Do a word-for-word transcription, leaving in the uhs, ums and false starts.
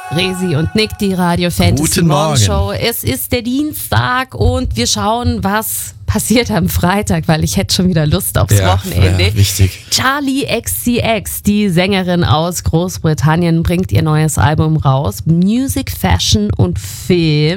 Resi und Nick, die Radio Fantasy Guten Morgen. Morgenshow. Es ist der Dienstag und wir schauen, was passiert am Freitag, weil ich hätte schon wieder Lust aufs Ja, Wochenende. ja, richtig. Charli X C X, die Sängerin aus Großbritannien, bringt ihr neues Album raus. Music, Fashion und Film.